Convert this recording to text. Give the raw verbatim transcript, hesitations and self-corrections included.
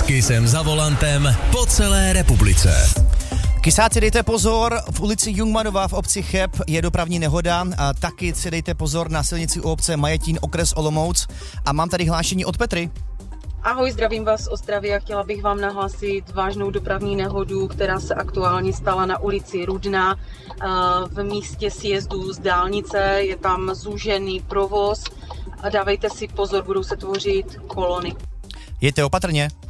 S Kissem za volantem po celé republice. Kysáci, dejte pozor, v ulici Jungmanova v obci Cheb je dopravní nehoda a taky si dejte pozor na silnici u obce Majetín, okres Olomouc. A mám tady hlášení od Petry. Ahoj, zdravím vás z Ostravy a chtěla bych vám nahlásit vážnou dopravní nehodu, která se aktuálně stala na ulici Rudná v místě sjezdu z dálnice. Je tam zúžený provoz a dávejte si pozor, budou se tvořit kolony. Jděte opatrně.